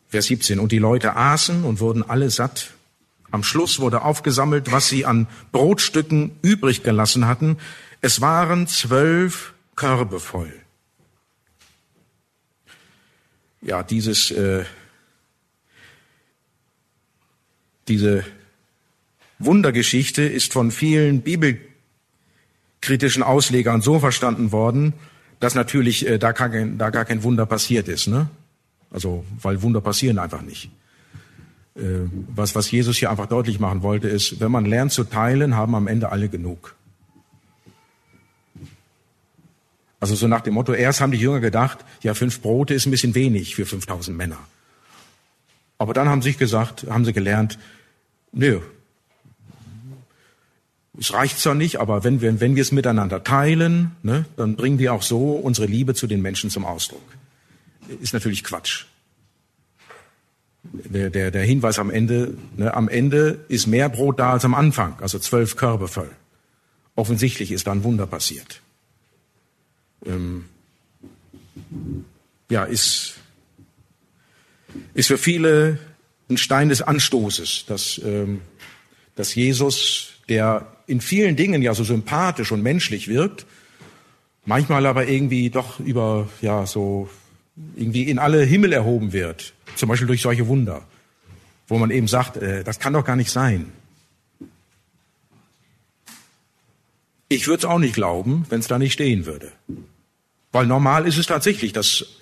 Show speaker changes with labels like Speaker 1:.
Speaker 1: Vers 17. Und die Leute aßen und wurden alle satt. Am Schluss wurde aufgesammelt, was sie an Brotstücken übrig gelassen hatten. Es waren 12 Körbe voll. Ja, diese Wundergeschichte ist von vielen bibelkritischen Auslegern so verstanden worden, dass natürlich da gar kein Wunder passiert ist, ne? Also, weil Wunder passieren einfach nicht. Was Jesus hier einfach deutlich machen wollte, ist, wenn man lernt zu teilen, haben am Ende alle genug. Also so nach dem Motto, erst haben die Jünger gedacht, ja, 5 Brote ist ein bisschen wenig für 5000 Männer. Aber dann haben sie gelernt, nö, es reicht zwar nicht, aber wenn wir es miteinander teilen, ne, dann bringen wir auch so unsere Liebe zu den Menschen zum Ausdruck. Ist natürlich Quatsch. Der Hinweis am Ende, ne, am Ende ist mehr Brot da als am Anfang, also 12 Körbe voll. Offensichtlich ist da ein Wunder passiert. Ist für viele ein Stein des Anstoßes, dass Jesus, der in vielen Dingen ja so sympathisch und menschlich wirkt, manchmal aber irgendwie doch irgendwie in alle Himmel erhoben wird, zum Beispiel durch solche Wunder, wo man eben sagt, das kann doch gar nicht sein. Ich würde es auch nicht glauben, wenn es da nicht stehen würde. Weil normal ist es tatsächlich, dass